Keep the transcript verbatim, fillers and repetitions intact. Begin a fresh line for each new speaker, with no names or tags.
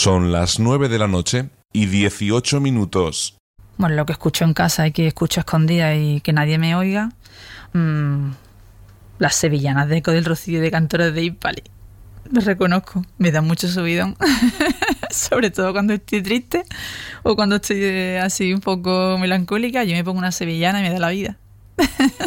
Son las nueve de la noche y dieciocho minutos.
Bueno, lo que escucho en casa y que escucho escondida y que nadie me oiga. Mmm, las sevillanas de Eco del Rocío y de Cantores de Hispali. Lo reconozco, me da mucho subidón. Sobre todo cuando estoy triste o cuando estoy así un poco melancólica, yo me pongo una sevillana y me da la vida.